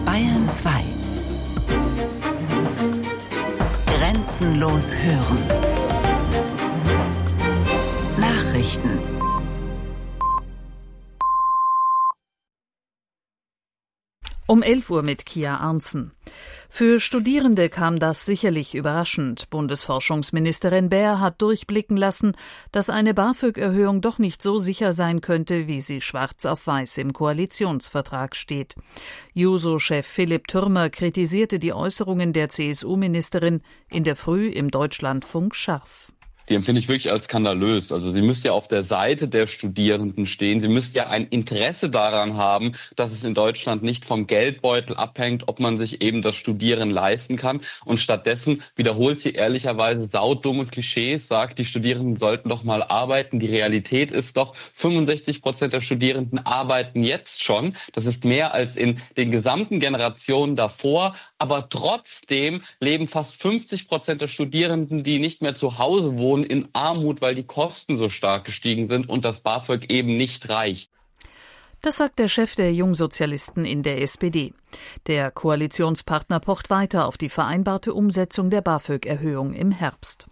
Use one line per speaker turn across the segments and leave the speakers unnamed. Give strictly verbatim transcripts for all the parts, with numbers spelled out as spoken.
Bayern zwei. Grenzenlos hören. Nachrichten.
Um elf Uhr mit Kia Arntzen. Für Studierende kam das sicherlich überraschend. Bundesforschungsministerin Baer hat durchblicken lassen, dass eine BAföG-Erhöhung doch nicht so sicher sein könnte, wie sie schwarz auf weiß im Koalitionsvertrag steht. Juso-Chef Philipp Türmer kritisierte die Äußerungen der C S U-Ministerin in der Früh im Deutschlandfunk scharf.
Die empfinde ich wirklich als skandalös. Also sie müsste ja auf der Seite der Studierenden stehen. Sie müsste ja ein Interesse daran haben, dass es in Deutschland nicht vom Geldbeutel abhängt, ob man sich eben das Studieren leisten kann. Und stattdessen wiederholt sie ehrlicherweise saudumme Klischees, sagt, die Studierenden sollten doch mal arbeiten. Die Realität ist doch, fünfundsechzig Prozent der Studierenden arbeiten jetzt schon. Das ist mehr als in den gesamten Generationen davor. Aber trotzdem leben fast fünfzig Prozent der Studierenden, die nicht mehr zu Hause wohnen, in Armut, weil die Kosten so stark gestiegen sind und das BAföG eben nicht reicht.
Das sagt der Chef der Jungsozialisten in der S P D. Der Koalitionspartner pocht weiter auf die vereinbarte Umsetzung der BAföG-Erhöhung im Herbst.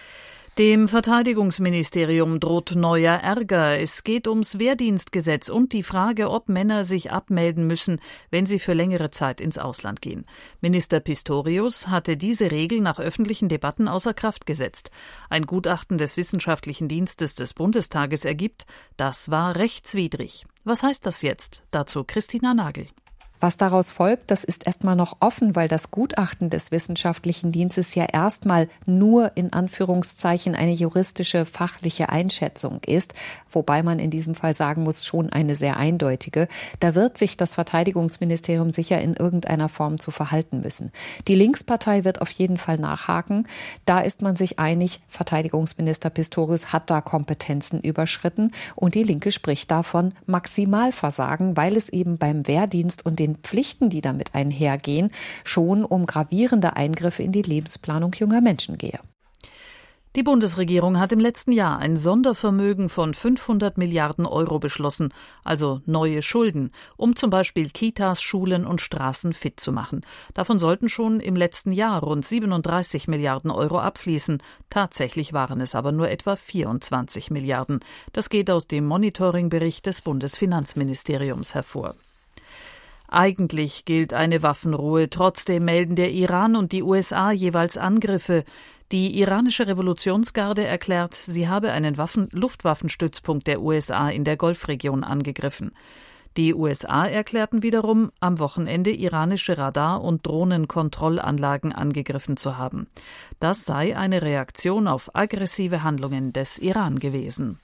Dem Verteidigungsministerium droht neuer Ärger. Es geht ums Wehrdienstgesetz und die Frage, ob Männer sich abmelden müssen, wenn sie für längere Zeit ins Ausland gehen. Minister Pistorius hatte diese Regel nach öffentlichen Debatten außer Kraft gesetzt. Ein Gutachten des Wissenschaftlichen Dienstes des Bundestages ergibt, das war rechtswidrig. Was heißt das jetzt? Dazu Christina Nagel.
Was daraus folgt, das ist erstmal noch offen, weil das Gutachten des Wissenschaftlichen Dienstes ja erstmal nur in Anführungszeichen eine juristische, fachliche Einschätzung ist, wobei man in diesem Fall sagen muss, schon eine sehr eindeutige. Da wird sich das Verteidigungsministerium sicher in irgendeiner Form zu verhalten müssen. Die Linkspartei wird auf jeden Fall nachhaken. Da ist man sich einig, Verteidigungsminister Pistorius hat da Kompetenzen überschritten und die Linke spricht davon Maximalversagen, weil es eben beim Wehrdienst und den Pflichten, die damit einhergehen, schon um gravierende Eingriffe in die Lebensplanung junger Menschen gehe.
Die Bundesregierung hat im letzten Jahr ein Sondervermögen von fünfhundert Milliarden Euro beschlossen, also neue Schulden, um zum Beispiel Kitas, Schulen und Straßen fit zu machen. Davon sollten schon im letzten Jahr rund siebenunddreißig Milliarden Euro abfließen. Tatsächlich waren es aber nur etwa vierundzwanzig Milliarden. Das geht aus dem Monitoringbericht des Bundesfinanzministeriums hervor. Eigentlich gilt eine Waffenruhe. Trotzdem melden der Iran und die U S A jeweils Angriffe. Die iranische Revolutionsgarde erklärt, sie habe einen Waffen- Luftwaffenstützpunkt der U S A in der Golfregion angegriffen. Die U S A erklärten wiederum, am Wochenende iranische Radar- und Drohnenkontrollanlagen angegriffen zu haben. Das sei eine Reaktion auf aggressive Handlungen des Iran gewesen.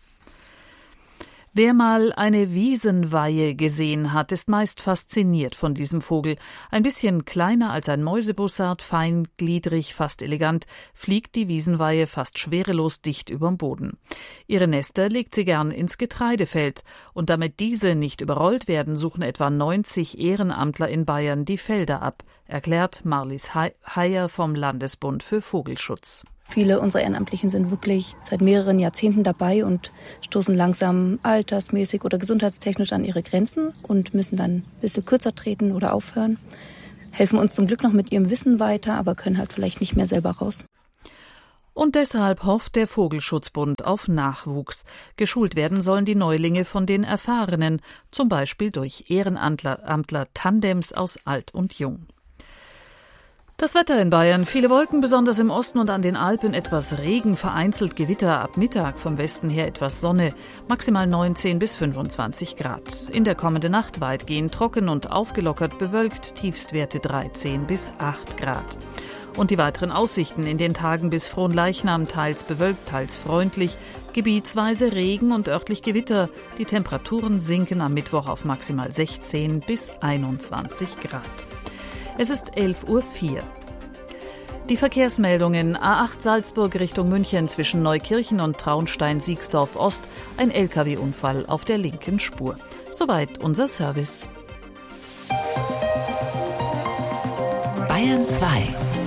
Wer mal eine Wiesenweihe gesehen hat, ist meist fasziniert von diesem Vogel. Ein bisschen kleiner als ein Mäusebussard, feingliedrig, fast elegant, fliegt die Wiesenweihe fast schwerelos dicht überm Boden. Ihre Nester legt sie gern ins Getreidefeld. Und damit diese nicht überrollt werden, suchen etwa neunzig Ehrenamtler in Bayern die Felder ab, erklärt Marlies Heyer vom Landesbund für Vogelschutz.
Viele unserer Ehrenamtlichen sind wirklich seit mehreren Jahrzehnten dabei und stoßen langsam altersmäßig oder gesundheitstechnisch an ihre Grenzen und müssen dann ein bisschen kürzer treten oder aufhören. Helfen uns zum Glück noch mit ihrem Wissen weiter, aber können halt vielleicht nicht mehr selber raus.
Und deshalb hofft der Vogelschutzbund auf Nachwuchs. Geschult werden sollen die Neulinge von den Erfahrenen, zum Beispiel durch Ehrenamtler, Tandems aus Alt und Jung. Das Wetter in Bayern. Viele Wolken, besonders im Osten und an den Alpen. Etwas Regen, vereinzelt Gewitter. Ab Mittag vom Westen her etwas Sonne. Maximal neunzehn bis fünfundzwanzig Grad. In der kommenden Nacht weitgehend trocken und aufgelockert bewölkt. Tiefstwerte dreizehn bis acht Grad. Und die weiteren Aussichten in den Tagen bis Fronleichnam. Teils bewölkt, teils freundlich. Gebietsweise Regen und örtlich Gewitter. Die Temperaturen sinken am Mittwoch auf maximal sechzehn bis einundzwanzig Grad. Es ist elf Uhr vier. Die Verkehrsmeldungen: A acht Salzburg Richtung München zwischen Neukirchen und Traunstein-Siegsdorf Ost. Ein L K W-Unfall auf der linken Spur. Soweit unser Service.
Bayern zwei.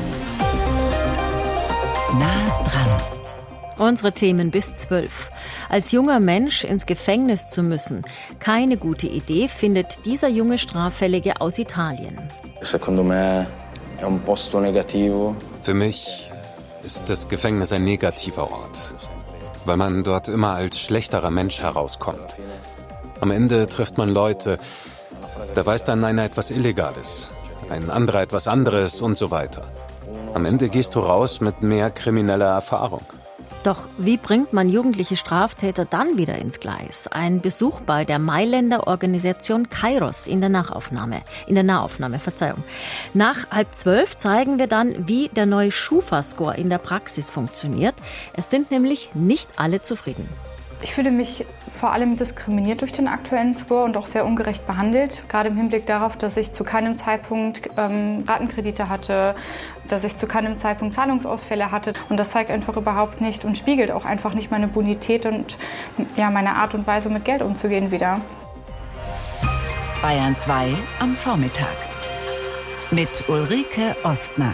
Nah dran.
Unsere Themen bis zwölf. Als junger Mensch ins Gefängnis zu müssen, keine gute Idee, findet dieser junge Straffällige aus Italien.
Secondo me è un posto negativo.
Für mich ist das Gefängnis ein negativer Ort, weil man dort immer als schlechterer Mensch herauskommt. Am Ende trifft man Leute, da weiß dann einer etwas Illegales, ein anderer etwas anderes und so weiter. Am Ende gehst du raus mit mehr krimineller Erfahrung.
Doch wie bringt man jugendliche Straftäter dann wieder ins Gleis? Ein Besuch bei der Mailänder Organisation Kairos in der Nachaufnahme, in der Nahaufnahme, Verzeihung. Nach halb zwölf zeigen wir dann, wie der neue Schufa-Score in der Praxis funktioniert. Es sind nämlich nicht alle zufrieden.
Ich fühle mich vor allem diskriminiert durch den aktuellen Score und auch sehr ungerecht behandelt. Gerade im Hinblick darauf, dass ich zu keinem Zeitpunkt ähm, Ratenkredite hatte, dass ich zu keinem Zeitpunkt Zahlungsausfälle hatte. Und das zeigt einfach überhaupt nicht und spiegelt auch einfach nicht meine Bonität und ja, meine Art und Weise, mit Geld umzugehen wider.
Bayern zwei am Vormittag mit Ulrike Ostner.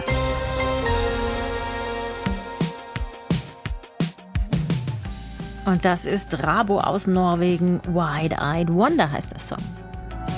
Und das ist Rabo aus Norwegen. Wide-Eyed Wonder heißt der Song.